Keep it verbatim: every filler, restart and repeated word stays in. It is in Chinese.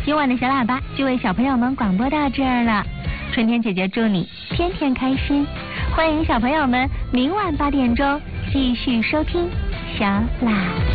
今晚的小喇叭就为小朋友们广播到这儿了。春天姐姐祝你天天开心，欢迎小朋友们明晚八点钟继续收听小喇叭。